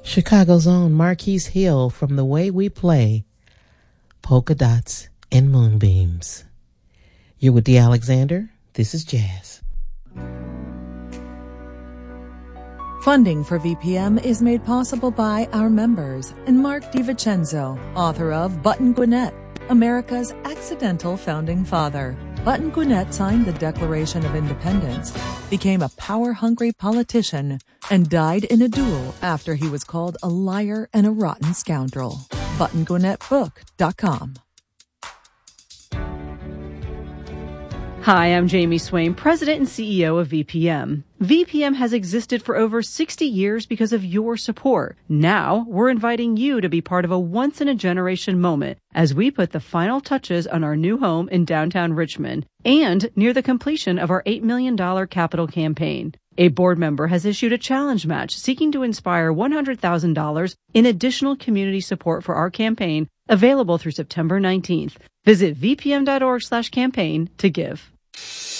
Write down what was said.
Chicago's own Marquise Hill from The Way We Play, Polka Dots and Moonbeams. You're with Dee Alexander. This is Jazz. Funding for VPM is made possible by our members and Mark DiVincenzo, author of Button Gwinnett, America's Accidental Founding Father. Button Gwinnett signed the Declaration of Independence, became a power-hungry politician, and died in a duel after he was called a liar and a rotten scoundrel. ButtonGwinnettBook.com. Hi, I'm Jamie Swain, President and CEO of VPM. VPM has existed for over 60 years because of your support. Now, we're inviting you to be part of a once-in-a-generation moment as we put the final touches on our new home in downtown Richmond and near the completion of our $8 million capital campaign. A board member has issued a challenge match seeking to inspire $100,000 in additional community support for our campaign, available through September 19th. Visit vpm.org/campaign to give.